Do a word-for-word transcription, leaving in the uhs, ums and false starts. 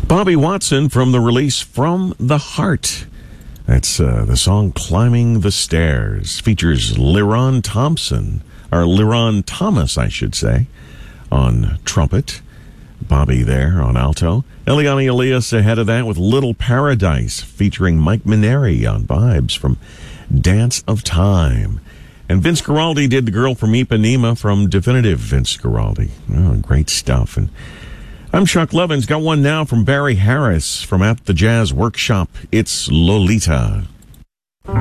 Bobby Watson from the release From the Heart. That's uh, the song Climbing the Stairs. Features Leron Thompson, or Leron Thomas, I should say, on trumpet. Bobby there on alto. Eliane Elias ahead of that with Little Paradise, featuring Mike Maneri on vibes from Dance of Time. And Vince Guaraldi did The Girl from Ipanema from Definitive Vince Guaraldi. Oh, great stuff. And I'm Chuck Levins. Got one now from Barry Harris from At the Jazz Workshop. It's Lolita.